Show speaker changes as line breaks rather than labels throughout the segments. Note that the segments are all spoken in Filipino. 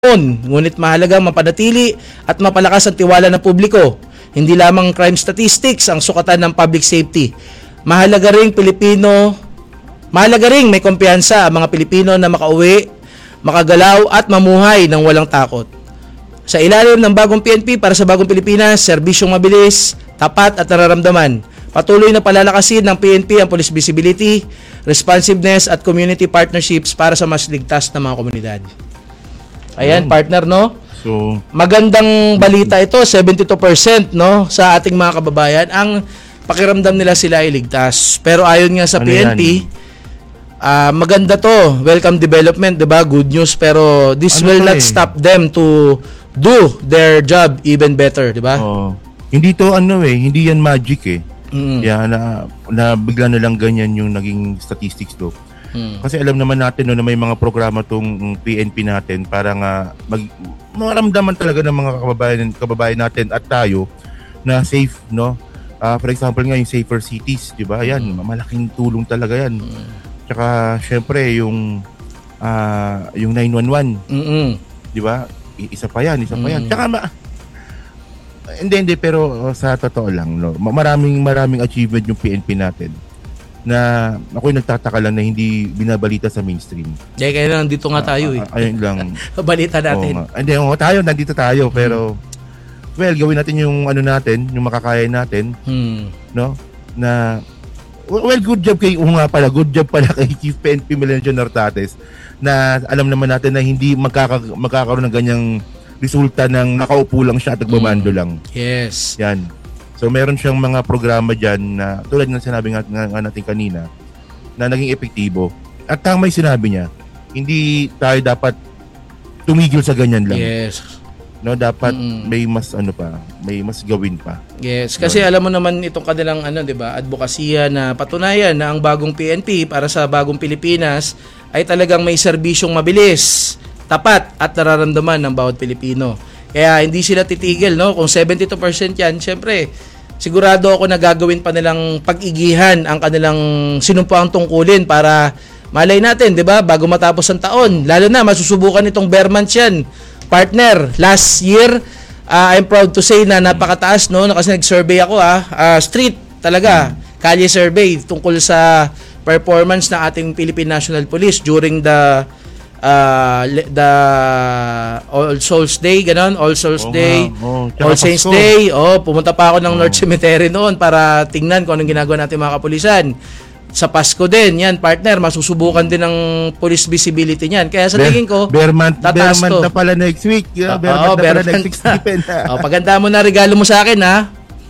Ngunit mahalagang mapanatili at mapalakas ang tiwala ng publiko. Hindi lamang crime statistics ang sukatan ng public safety. Mahalaga ring may kumpiyansa ang mga Pilipino na makauwi, makagalaw at mamuhay ng walang takot. Sa ilalim ng bagong PNP para sa bagong Pilipinas, serbisyong mabilis, tapat at nararamdaman. Patuloy na palalakasin ng PNP ang police visibility, responsiveness at community partnerships para sa mas ligtas na mga komunidad. Ayan, partner, no?
So,
magandang balita ito, 72%, no, sa ating mga kababayan ang pakiramdam nila sila ay ligtas. Pero ayon nga sa PNP, maganda to, welcome development, 'di ba? Good news, pero this will not stop them to do their job even better, 'di ba?
Hindi to hindi yan magic eh. Kaya na bigla na lang ganyan yung naging statistics do. Kasi alam naman natin na may mga programa tong PNP natin para nga maramdaman talaga ng mga kababayan natin at tayo na safe, no? For example nga yung safer cities, 'di ba? Yan, malaking tulong talaga 'yan. Tsaka syempre yung 911. 'Di ba? Isa pa 'yan. Tsaka hindi pero sa totoo lang, no. Maraming achievement yung PNP natin na ako'y nagtataka lang na hindi binabalita sa mainstream.
Kaya lang dito nga tayo eh.
Ayun lang.
Balita natin.
Nandito tayo pero gawin natin yung natin, yung makakaya natin. No? Na good job good job pala kay Chief PNP Melencio Nortates na alam naman natin na hindi magkakaroon ng ganyang resulta ng nakaupo lang siya at nagbamando lang.
Yes.
Yan. So meron siyang mga programa dyan na tulad ng sinabi nga natin kanina na naging epektibo. At tama yung sinabi niya, hindi tayo dapat tumigil sa ganyan lang.
Yes.
No, dapat may mas may mas gawin pa.
Yes, kasi alam mo naman itong kanilang 'di ba, advokasya na patunayan na ang bagong PNP para sa bagong Pilipinas ay talagang may serbisyong mabilis, tapat at nararamdaman ng bawat Pilipino. Kaya hindi sila titigil, no? Kung 72% yan, syempre, sigurado ako na gagawin pa nilang pag-igihan ang kanilang sinumpuang tungkulin para malay natin, 'di ba? Bago matapos ang taon, lalo na masusubukan itong bare months yan. Partner, last year, I'm proud to say na napakataas, no? Kasi nag-survey ako, street talaga, kalye survey tungkol sa performance ng ating Philippine National Police during the All Souls Day, All Souls Day, All Saints Day. Pumunta pa ako ng North Cemetery noon para tingnan kung anong ginagawa natin mga kapulisan. Sa Pasko din, yan partner, masusubukan din ng police visibility niyan. Kaya sa tingin ko,
Berman na pala next week. Berman next week, Stephen.
Paganda mo na regalo mo sa akin, ha?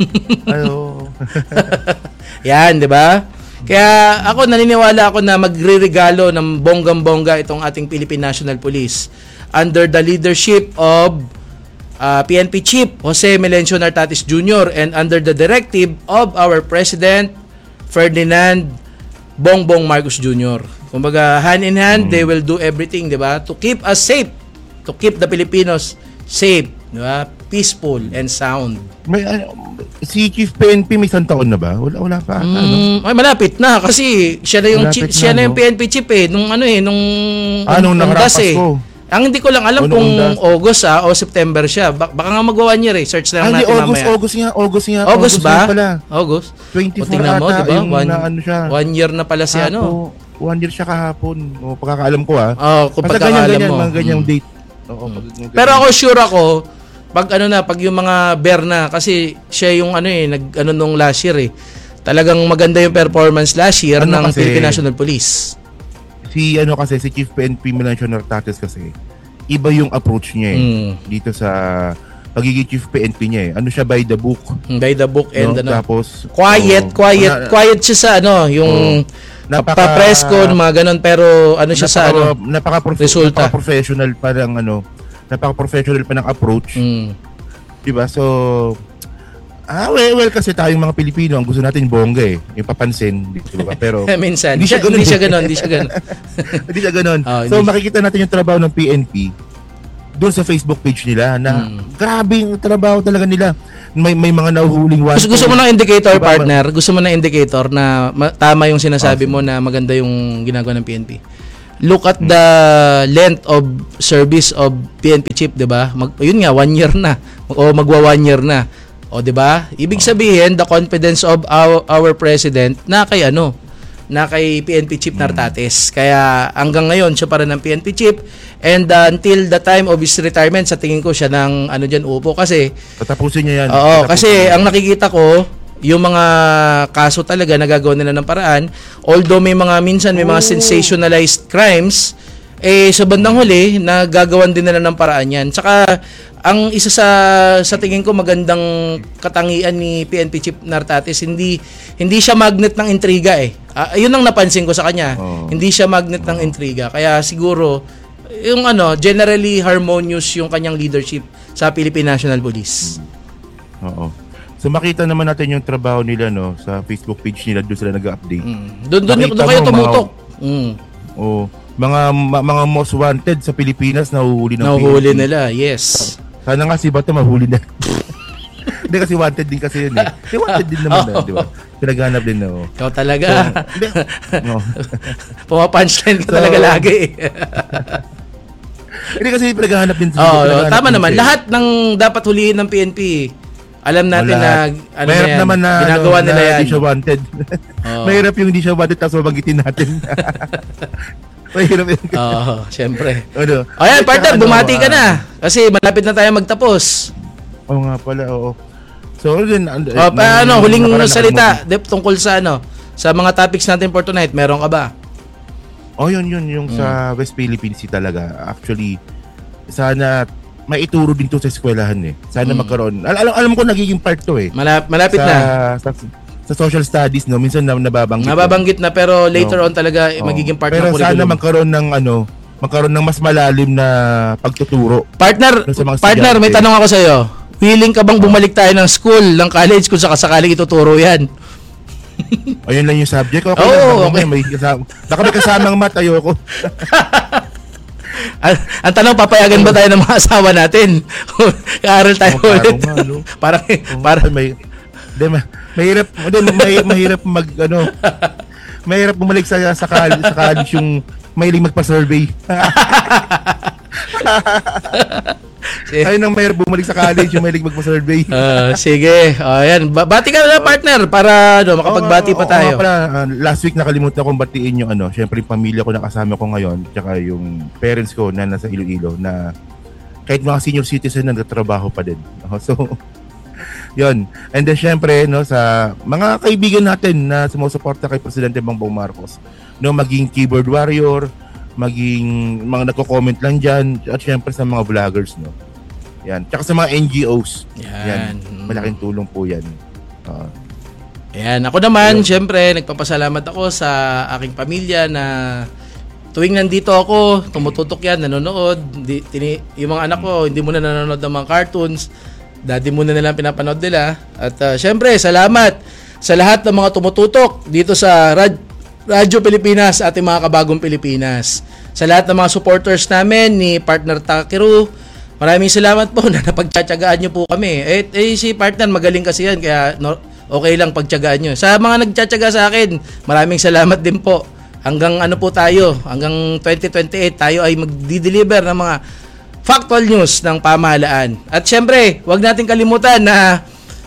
Yan, di ba? Kaya ako naniniwala ako na magre-regalo ng bonggang-bongga itong ating Philippine National Police under the leadership of PNP Chief Jose Melencio Nortates Jr. and under the directive of our President Ferdinand Bongbong Marcos Jr. Kumbaga, hand in hand, they will do everything, di ba? To keep us safe, to keep the Filipinos safe, di ba? Peaceful and sound.
Si Chief PNP may isang taon na ba? Wala pa.
Ay, malapit na kasi siya na yung PNP chief nung
nakarapas ko.
Ang hindi ko lang alam kung August o September siya. Baka nga mag-1 year Search na lang natin mamaya. August ba? August.
24
mo, diba?
Siya.
1 year na pala siya,
1 year siya kahapon. Pagkakaalam ko
kung pagkakaalam mo.
Ganyang date.
Pero ako sure ako, pag yung mga bear na, kasi siya yung nung last year Talagang maganda yung performance last year ng Philippine National Police.
Si Chief PNP Melencio Nortates kasi iba yung approach niya dito sa pagiging Chief PNP niya siya by the book.
By the book and
tapos
quiet siya sa yung papresko mga ganun, pero siya sa
napaka-professional parang napaka-professional pa ng approach. Diba? So kasi tayong mga Pilipino ang gusto natin bongga yung papansin, diba? Pero
minsan hindi siya ganoon.
So makikita natin yung trabaho ng PNP doon sa Facebook page nila na grabe yung trabaho talaga nila. May mga nahuhuling
gusto mo ng indicator, diba, partner? Gusto mo ng indicator na tama yung sinasabi mo na maganda yung ginagawa ng PNP? look at the length of service of PNP chief, 'di ba? Yun nga 1 year na o magwa 1 year na. O 'di ba? Ibig sabihin the confidence of our president na kay PNP Chief Nartates. Kaya hanggang ngayon siya pa rin ang PNP Chief, and until the time of his retirement, sa tingin ko siya ng upo kasi
tatapusin niya yan.
Oo, kasi ang nakikita ko yung mga kaso talaga nagagawa nila ng paraan, although may mga sensationalized crimes, sa bandang huli nagagawan din nila ng paraan yan. Tsaka ang isa sa tingin ko magandang katangian ni PNP Chief Nartates, hindi siya magnet ng intriga yun ang napansin ko sa kanya. Hindi siya magnet ng intriga. Kaya siguro yung generally harmonious yung kanyang leadership sa Philippine National Police.
Oo. So makita naman natin yung trabaho nila sa Facebook page nila, doon sila nag-update.
Doon kayo tumutok.
Mga most wanted sa Pilipinas nahuhuli ng
PNP. Nila, yes.
Sana nga si Bato mahuli na. Hindi kasi wanted din kasi yun Si wanted din naman di ba? Pinaghanap din
Ikaw talaga. Pumapunchline ka talaga lagi.
Hindi kasi pinaghanap din.
Tama naman. Lahat ng dapat hulihin ng PNP, alam natin na ginagawa nila yan.
Hindi siya wanted. Mahirap yung hindi siya wanted tapos mabanggitin natin. Mahirap yun.
Siyempre. Ayan, partner, bumati ka na. Kasi malapit na tayo magtapos.
Oo nga pala, oo. So, yun.
Huling salita tungkol sa sa mga topics natin for tonight, meron ka ba?
Yun. Yung sa West Philippine Sea talaga. Actually, sana maituro din to sa eskwelahan Sana magkaroon. Alam ko nagiging part to
Malapit na.
Sa social studies minsan
nababanggit na pero later on talaga magiging part ng curriculum.
Pero sana magkaroon ng mas malalim na pagtuturo.
Partner, may tanong ako sa iyo. Willing ka bang bumalik tayo ng school, ng college kung sakaling ituturo 'yan?
Ayun lang yung subject. Okay.
Okay.
May kasamang math, ayoko.
Ang tanong, papayagan ba tayo ng mga asawa natin? Kaaral tayo ulit. Parang mahirap bumalik sa college yung mahiling magpa-survey. Ayun ang mahirap bumalik sa college yung mahiling magpa-survey. Sige. Ayan. Bati ka na, partner, para makapagbati pa tayo.
Last week nakalimutan kong batiin yung syempre yung pamilya ko na kasama ko ngayon, tsaka yung parents ko na nasa Iloilo na kahit mga senior citizen na nagtatrabaho pa din. So yun. And then syempre sa mga kaibigan natin na sumusuporta kay Presidente Bongbong Marcos, maging keyboard warrior, maging mga nagko-comment lang diyan, at syempre sa mga vloggers yan. Tsaka sa mga NGOs. Yan. Malaking tulong po yan.
Ayan. Ako naman, syempre, nagpapasalamat ako sa aking pamilya na tuwing nandito ako, tumututok yan, nanonood. Yung mga anak ko, hindi muna nanonood ng mga cartoons. Dati muna nilang pinapanood nila. At syempre, salamat sa lahat ng mga tumututok dito sa Radyo Pilipinas, ating mga kabagong Pilipinas. Sa lahat ng mga supporters namin ni Partner Takeru, maraming salamat po na napagtsatsagaan nyo po kami. Si partner, magaling kasi yan, kaya okay lang pagtsagaan nyo. Sa mga nagtsatsaga sa akin, maraming salamat din po. Hanggang hanggang 2028, tayo ay magdi-deliver ng mga factual news ng pamahalaan. At syempre, wag natin kalimutan na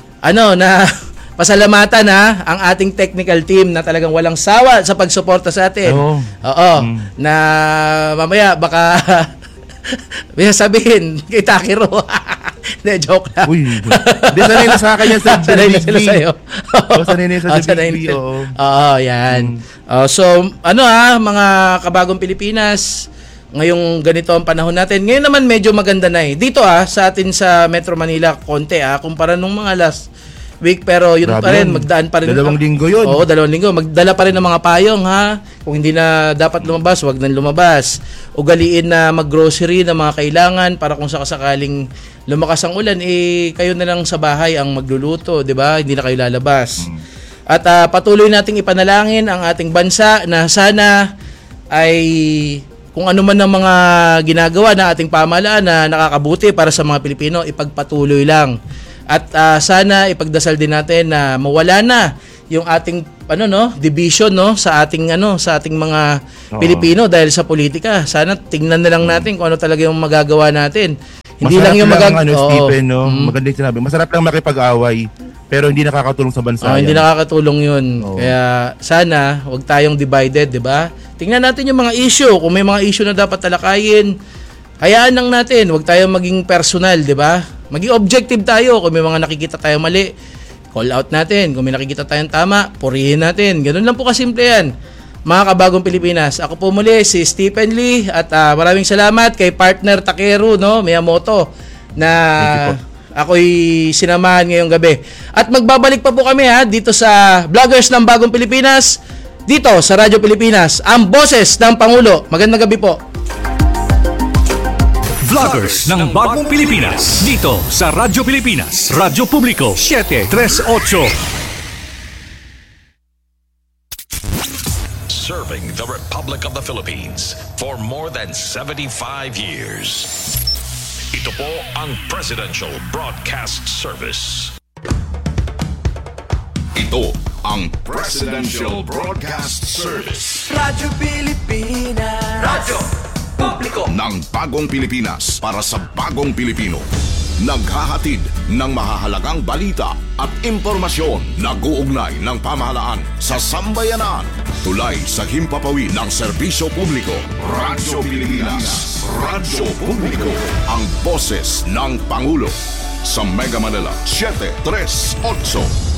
pasalamatan ang ating technical team na talagang walang sawa sa pagsuporta sa atin. Na mamaya baka may sabihin kay Takiro. Joke lang.
Uy. Hindi, sanay na sa akin yan sa
sanay na sila sa'yo.
Sanay na sa Big B.
Yan. So, mga kabagong Pilipinas, ngayong ganito ang panahon natin. Ngayon naman medyo maganda na Dito sa atin sa Metro Manila, konti kumpara nung mga last week, pero yun pa rin, magdaan pa rin.
2 linggo yun.
Oo, 2 linggo. Magdala pa rin ng mga payong, Kung hindi na dapat lumabas, wag nang lumabas. Ugaliin na mag-grocery ng mga kailangan para kung sakaling lumakas ang ulan, kayo na lang sa bahay ang magluluto, di ba? Hindi na kayo lalabas. At patuloy nating ipanalangin ang ating bansa na sana ay kung ano man ang mga ginagawa ng ating pamahalaan na nakakabuti para sa mga Pilipino, ipagpatuloy lang. At sana ipagdasal din natin na mawala na yung ating division sa ating mga Pilipino dahil sa politika. Sana tingnan na lang natin kung ano talaga yung magagawa natin. Hindi
masarap
lang yung
Stephen, maganda yung sinabi. Masarap lang makipag-away, pero hindi nakakatulong sa bansa.
Hindi nakakatulong 'yun. Kaya sana wag tayong divided, 'di ba? Tingnan natin yung mga issue, kung may mga issue na dapat talakayin. Hayaan lang natin, wag tayong maging personal, 'di ba? Maging objective tayo. Kung may mga nakikita tayong mali, call out natin. Kung may nakikita tayong tama, purihin natin. Ganun lang po kasimple yan. Mga kabagong Pilipinas, ako po muli si Stephen Lee at maraming salamat kay partner Takeru Miyamoto na ako'y sinamahan ngayong gabi. At magbabalik pa po kami dito sa Vloggers ng Bagong Pilipinas, dito sa Radyo Pilipinas, ang boses ng Pangulo. Magandang gabi po.
Vloggers ng Bagong Pilipinas, dito sa Radyo Pilipinas, Radyo Publiko 738.
Serving the Republic of the Philippines for more than 75 years. Ito po ang Presidential Broadcast Service.
Ito ang Presidential Broadcast Service.
Radyo Pilipinas. Radyo Publiko
ng Bagong Pilipinas para sa Bagong Pilipino. Naghahatid ng mahahalagang balita at impormasyon na guugnay ng pamahalaan sa sambayanan. Tulay sa himpapawid ng serbisyo publiko. Radyo Pilipinas. Radyo Publiko. Ang boses ng Pangulo. Sa Mega Manila, 738.